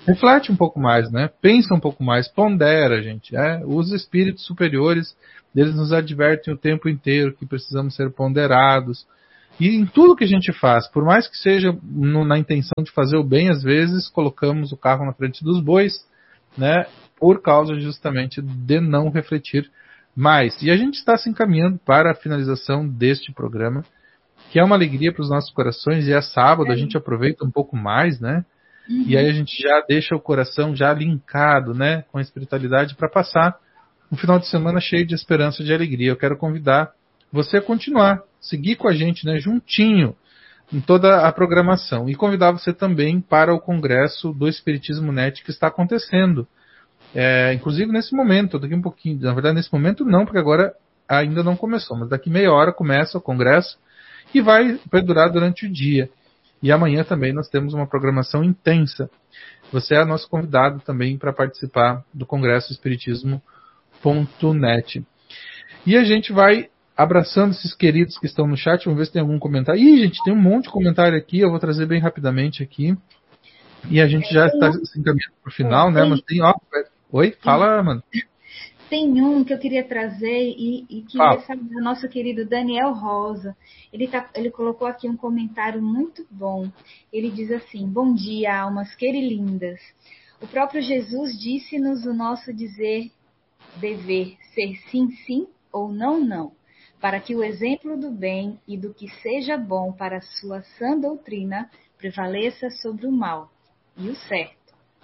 A: reflete um pouco mais, né? Pensa um pouco mais, pondera, gente. Os espíritos superiores, eles nos advertem o tempo inteiro que precisamos ser ponderados. E em tudo que a gente faz, por mais que seja na intenção de fazer o bem, às vezes colocamos o carro na frente dos bois, né? Por causa justamente de não refletir mais. E a gente está se encaminhando para a finalização deste programa, que é uma alegria para os nossos corações, e é sábado, a gente aproveita um pouco mais, né? E aí a gente já deixa o coração já linkado, né, com a espiritualidade para passar um final de semana cheio de esperança e de alegria. Eu quero convidar você a continuar, seguir com a gente, né, juntinho em toda a programação, e convidar você também para o Congresso do Espiritismo Net que está acontecendo. Inclusive nesse momento, daqui um pouquinho, na verdade nesse momento não, porque agora ainda não começou, mas daqui meia hora começa o Congresso e vai durar durante o dia. E amanhã também nós temos uma programação intensa. Você é nosso convidado também para participar do Congresso Espiritismo.net. E a gente vai abraçando esses queridos que estão no chat. Vamos ver se tem algum comentário. Ih, gente, tem um monte de comentário aqui. Eu vou trazer bem rapidamente aqui. E a gente já está se encaminhando para o final, né? Mas tem... Oi, fala, mano.
B: Tem um que eu queria trazer e queria saber do nosso querido Daniel Rosa. Ele colocou aqui um comentário muito bom. Ele diz assim: bom dia, almas querilindas. O próprio Jesus disse-nos o nosso dever ser sim, sim ou não, não, para que o exemplo do bem e do que seja bom para a sua sã doutrina prevaleça sobre o mal e o certo.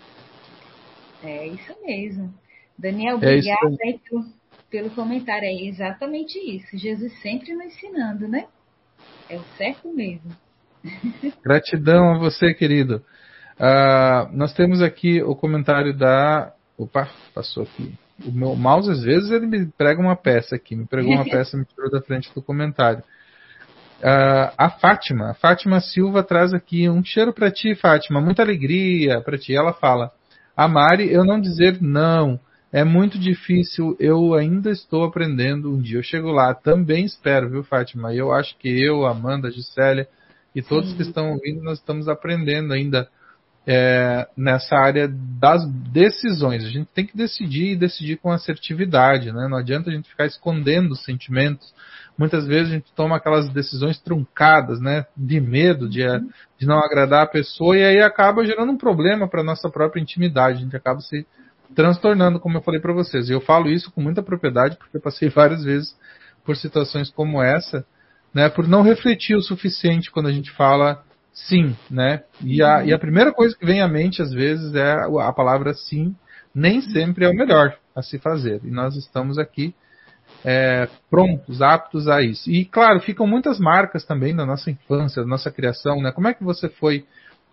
B: É isso mesmo. Daniel, obrigada pelo comentário. É exatamente isso. Jesus sempre nos ensinando, né? É o certo mesmo.
A: Gratidão a você, querido. Nós temos aqui o comentário da... Opa, passou aqui. O meu mouse, às vezes, ele me prega uma peça aqui. Me pregou uma peça e me tirou da frente do comentário. A Fátima Silva traz aqui um cheiro para ti, Fátima. Muita alegria para ti. Ela fala: a Mari, eu não dizer não. É muito difícil, eu ainda estou aprendendo. Um dia eu chego lá. Também espero, viu, Fátima? Eu acho que eu, Amanda, a Gisélia e todos que estão ouvindo, nós estamos aprendendo ainda nessa área das decisões. A gente tem que decidir e decidir com assertividade, né? Não adianta a gente ficar escondendo os sentimentos. Muitas vezes a gente toma aquelas decisões truncadas, né? De medo de não agradar a pessoa, e aí acaba gerando um problema para a nossa própria intimidade. A gente acaba se transtornando, como eu falei para vocês. E eu falo isso com muita propriedade, porque eu passei várias vezes por situações como essa, né, por não refletir o suficiente quando a gente fala sim, né? E a primeira coisa que vem à mente, às vezes, é a palavra sim. Nem sempre é o melhor a se fazer. E nós estamos aqui prontos, aptos a isso. E, claro, ficam muitas marcas também da nossa infância, da nossa criação, né? Como é que foi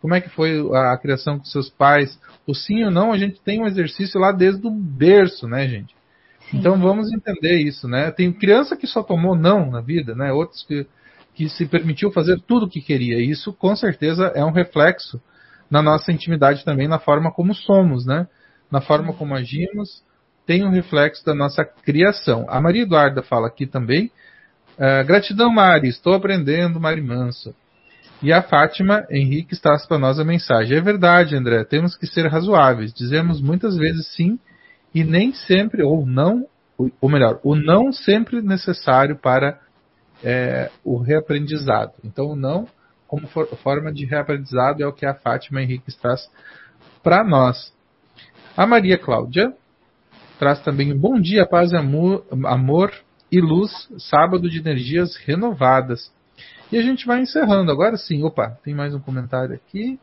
A: a criação com seus pais? O sim ou não, a gente tem um exercício lá desde o berço, né, gente? Sim. Então vamos entender isso, né? Tem criança que só tomou não na vida, né? Outros que se permitiu fazer tudo o que queria. E isso, com certeza, é um reflexo na nossa intimidade também, na forma como somos, né? Na forma como agimos, tem um reflexo da nossa criação. A Maria Eduarda fala aqui também: gratidão, Mari, estou aprendendo, Mari Manso. E a Fátima Henrique traz para nós a mensagem: é verdade, André, temos que ser razoáveis. Dizemos muitas vezes sim, e nem sempre, ou não, ou melhor, o não sempre necessário para o reaprendizado. Então, o não, como forma de reaprendizado, é o que a Fátima Henrique traz para nós. A Maria Cláudia traz também: bom dia, paz e amor e luz, sábado de energias renovadas. E a gente vai encerrando. Agora sim, opa, tem mais um comentário aqui.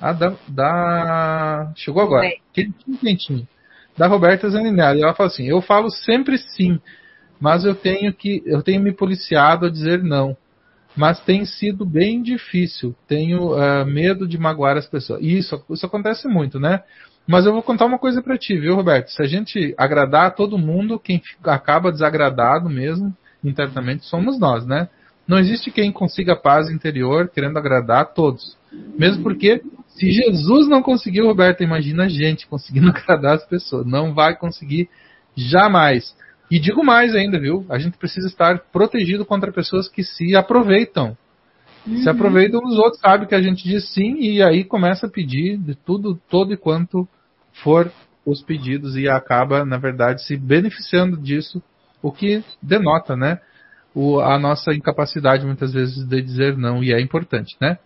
A: Chegou agora. Quentinho. Da Roberta Zaninelli. Ela fala assim: eu falo sempre sim, mas eu tenho me policiado a dizer não. Mas tem sido bem difícil. Tenho medo de magoar as pessoas. E isso acontece muito, né? Mas eu vou contar uma coisa pra ti, viu, Roberto? Se a gente agradar a todo mundo, quem acaba desagradado mesmo, internamente, somos nós, né? Não existe quem consiga paz interior querendo agradar a todos. Mesmo porque, se Jesus não conseguiu, Roberto, imagina a gente conseguindo agradar as pessoas. Não vai conseguir jamais. E digo mais ainda, viu? A gente precisa estar protegido contra pessoas que se aproveitam. Se aproveitam dos outros, sabe que a gente diz sim, e aí começa a pedir de tudo, todo e quanto for os pedidos, e acaba, na verdade, se beneficiando disso, o que denota, né, a nossa incapacidade, muitas vezes, de dizer não, e é importante, né?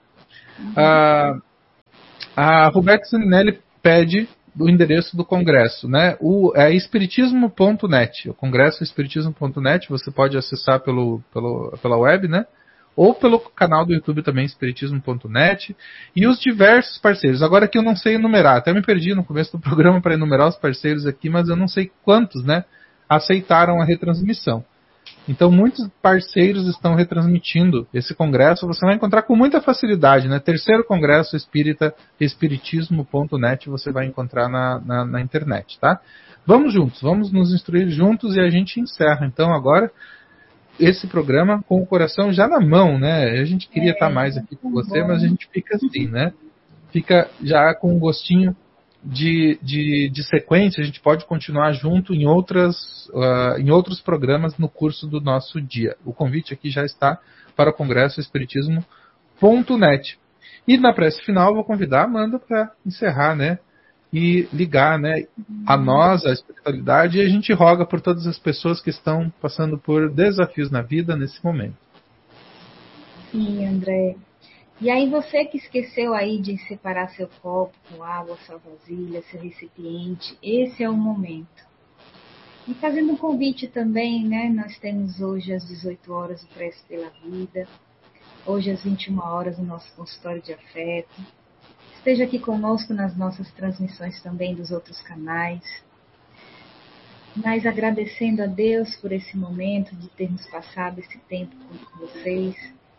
A: A Roberta Zaninelli pede o endereço do congresso, né? É espiritismo.net, o congresso é espiritismo.net, você pode acessar pela web, né? Ou pelo canal do YouTube também, espiritismo.net, e os diversos parceiros. Agora que eu não sei enumerar, até me perdi no começo do programa para enumerar os parceiros aqui, mas eu não sei quantos, né, aceitaram a retransmissão. Então, muitos parceiros estão retransmitindo esse congresso. Você vai encontrar com muita facilidade, né? Terceiro Congresso Espírita, espiritismo.net, você vai encontrar na internet, tá? Vamos juntos, vamos nos instruir juntos, e a gente encerra, então, agora esse programa com o coração já na mão, né? A gente queria estar mais aqui com você, mas a gente fica assim, né? Fica já com um gostinho de sequência. A gente pode continuar junto em outros programas no curso do nosso dia. O convite aqui já está para o Congresso Espiritismo.net. E na prece final eu vou convidar a Amanda para encerrar, né? E ligar, né, a nós, a espiritualidade, e a gente roga por todas as pessoas que estão passando por desafios na vida nesse momento.
B: Sim, André. E aí você que esqueceu aí de separar seu copo com água, sua vasilha, seu recipiente, esse é o momento. E fazendo um convite também, né, nós temos hoje às 18 horas o Prece pela Vida, hoje às 21 horas o nosso consultório de afeto. Esteja aqui conosco nas nossas transmissões também dos outros canais. Mas agradecendo a Deus por esse momento de termos passado esse tempo com vocês.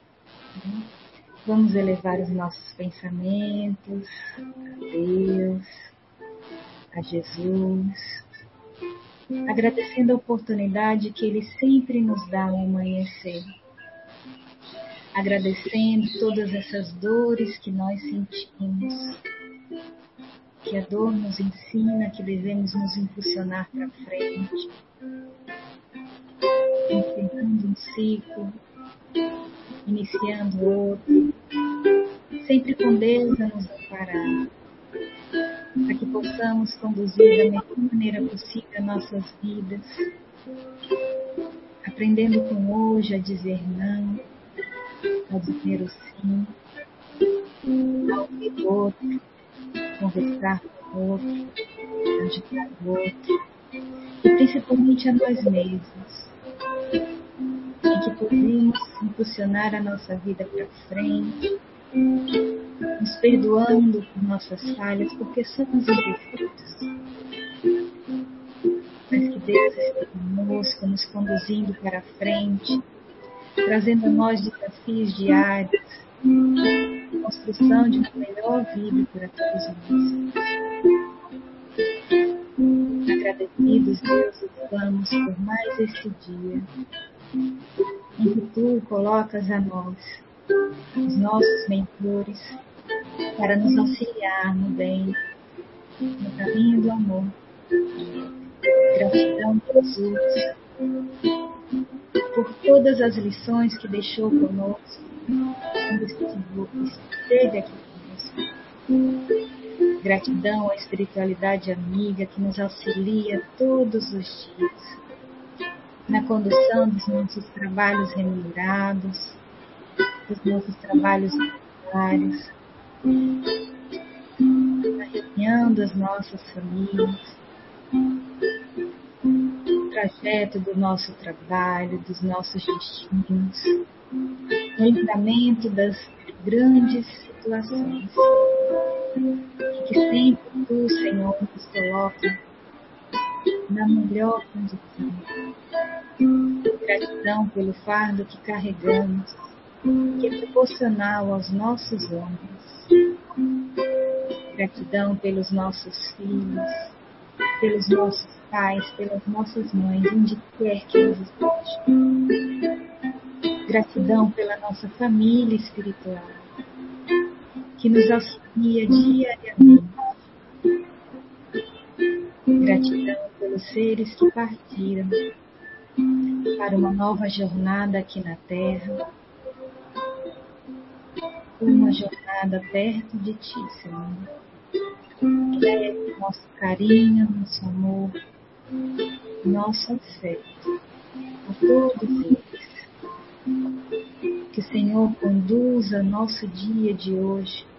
B: Vamos elevar os nossos pensamentos a Deus, a Jesus. Agradecendo a oportunidade que Ele sempre nos dá ao amanhecer. Agradecendo todas essas dores que nós sentimos, que a dor nos ensina que devemos nos impulsionar para frente, encerrando um ciclo, iniciando outro, sempre com Deus a nos amparar, para que possamos conduzir da melhor maneira possível nossas vidas, aprendendo com hoje a dizer não, ao dizer o sim, ao ouvir o outro, conversar com o outro, ajudar o outro, e principalmente a nós mesmos, em que podemos impulsionar a nossa vida para frente, nos perdoando por nossas falhas, porque somos imperfeitos, mas que Deus esteja conosco, nos conduzindo para frente, trazendo a nós desafios diários, construção de uma melhor vida para todos nós. Agradecidos, Deus, estamos por mais este dia, em que Tu colocas a nós, os nossos mentores, para nos auxiliar no bem, no caminho do amor. Gratidão, Jesus, por todas as lições que deixou conosco, quando esteve aqui conosco. Gratidão à espiritualidade amiga que nos auxilia todos os dias, na condução dos nossos trabalhos remunerados, dos nossos trabalhos voluntários, na reunião das nossas famílias, no trajeto do nosso trabalho, dos nossos destinos, no livramento das grandes situações, e que sempre Tu, Senhor, nos coloca na melhor condição. Gratidão pelo fardo que carregamos, que é proporcional aos nossos ombros. Gratidão pelos nossos filhos, pelos nossos pais, pelas nossas mães, onde quer que eles estejam. Gratidão pela nossa família espiritual, que nos auxilia diariamente. Gratidão pelos seres que partiram para uma nova jornada aqui na Terra. uma jornada perto de Ti, Senhor. Leve nosso carinho, nosso amor, nosso afeto a todos eles. Que o Senhor conduza nosso dia de hoje